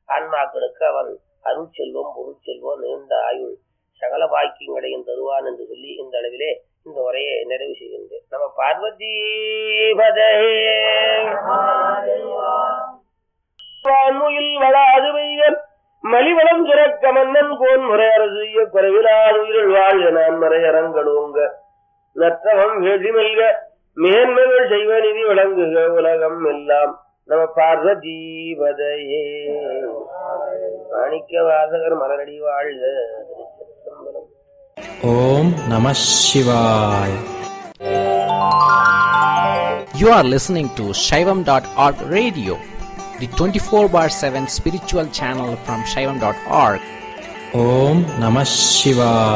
ஆன்மாக்களுக்கு அவன் அருள் செல்வம், பொருள் செல்வம், நீண்ட ஆயுள், சகல பாக்கியங்களையும் தருவான் என்று சொல்லி இந்த அளவிலே இந்த உரையை நிறைவு செய்கின்றேன். நம்ம பார்வதி வான்முயில் வளாது வைகள் மலிவளம் சுரக்க மன்னன் கோன் முறை அரசு குறைவிலாது உயிரில் வாழ்க நான் மறையரங்கடுங்க நற்றவம் வேதி மெல்க மேன்மைகள் செய்வ நிதி விளங்குக உலகம் எல்லாம். நம்ம பார்வதீபதையே. மாணிக்க வாசகர் மலரடி வாழ்க. ஓம் நம சிவாய. You are listening to Shaivam.org radio, the 24/7 spiritual channel from Shaivam.org. Om Namah Shivaya.